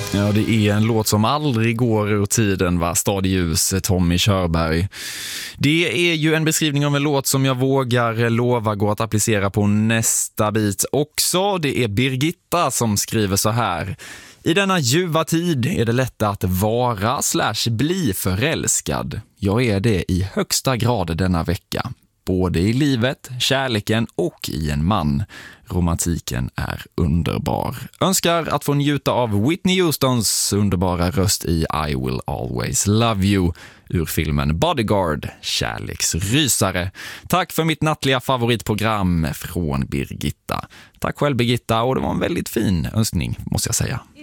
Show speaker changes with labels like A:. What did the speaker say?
A: Ja, det är en låt som aldrig går ur tiden, va? Stad i ljus, Tommy Körberg. Det är ju en beskrivning av en låt som jag vågar lova går att applicera på nästa bit också. Det är Birgitta som skriver så här: i denna ljuva tid är det lätt att vara/bli förälskad. Jag är det i högsta grad denna vecka. Både i livet, kärleken och i en man. Romantiken är underbar. Önskar att få njuta av Whitney Houstons underbara röst i I Will Always Love You ur filmen Bodyguard, kärleksrysare. Tack för mitt nattliga favoritprogram från Birgitta. Tack själv Birgitta, och det var en väldigt fin önskning måste jag säga.